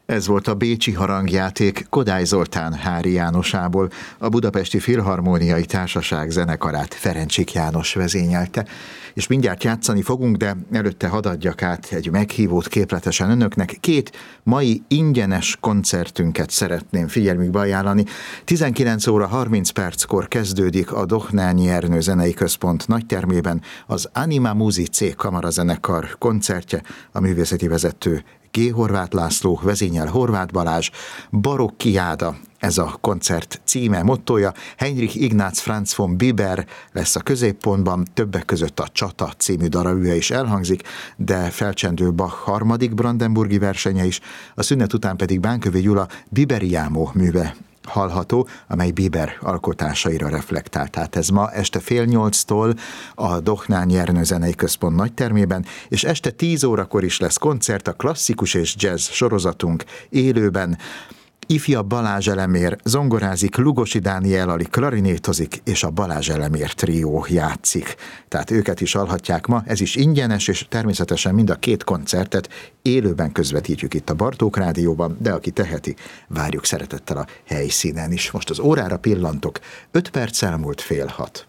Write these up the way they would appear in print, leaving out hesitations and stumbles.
Ez volt a bécsi harangjáték Kodály Zoltán Hári Jánosából. A Budapesti Filharmóniai Társaság zenekarát Ferencsik János vezényelte. És mindjárt játszani fogunk, de előtte hadd adjak át egy meghívót képletesen önöknek. 2 mai ingyenes koncertünket szeretném figyelmükbe ajánlani. 19 óra 30 perckor kezdődik a Dohnányi Ernő Zenei Központ nagytermében az Anima Musicae kamarazenekar koncertje, a művészeti vezető G. Horváth László, vezényel Horváth Balázs, Barokkiáda, ez a koncert címe, mottója. Heinrich Ignaz Franz von Bieber lesz a középpontban, többek között a Csata című darabja is elhangzik, de felcsendül Bach harmadik brandenburgi versenye is, a szünet után pedig Bánkövi Gyula Biberiámo műve hallható, amely Bieber alkotásaira reflektál. Tehát ez ma este 7:30-tól a Dohnányi Ernő Zenei Központ nagytermében, és este 10 órakor is lesz koncert, a klasszikus és jazz sorozatunk élőben. Ifjabb Balázs Elemér zongorázik, Lugosi Dániel Ali klarinétozik, és a Balázs Elemér trió játszik. Tehát őket is hallhatják ma, ez is ingyenes, és természetesen mind a 2 koncertet élőben közvetítjük itt a Bartók Rádióban, de aki teheti, várjuk szeretettel a helyszínen is. Most az órára pillantok, 5 perc elmúlt 5:30.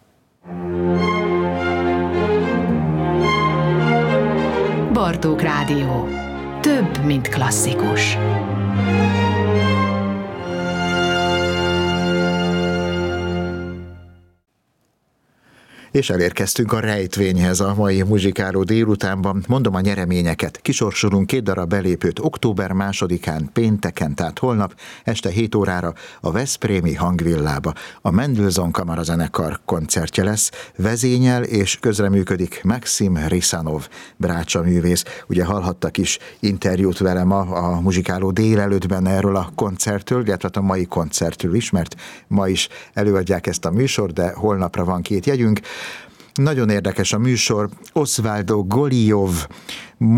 Bartók Rádió. Több, mint klasszikus. És elérkeztünk a rejtvényhez a mai muzsikáló délutánban. Mondom a nyereményeket. Kisorsolunk 2 darab belépőt október 2-án, pénteken, tehát holnap este 7 órára a Veszprémi Hangvillába. A Mendelssohn kamarazenekar koncertje lesz, vezényel és közreműködik Maxim Risanov, brácsa művész. Ugye hallhattak is interjút velem a muzsikáló délelőttben erről a koncertről, illetve a mai koncertről is, mert ma is előadják ezt a műsort, de holnapra van 2 jegyünk. Nagyon érdekes a műsor. Osvaldo Golijov